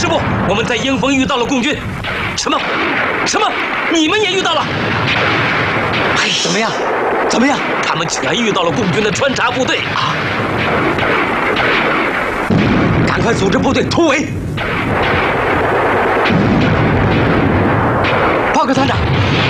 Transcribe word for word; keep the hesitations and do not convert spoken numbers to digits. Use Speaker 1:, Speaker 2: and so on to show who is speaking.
Speaker 1: 师部，我们在鹰峰遇到了共军。什么？什么？你们也遇到了？
Speaker 2: 哎，怎么样？怎么样？
Speaker 1: 他们全遇到了共军的穿插部队啊！
Speaker 2: 赶快组织部队突围！报告团长。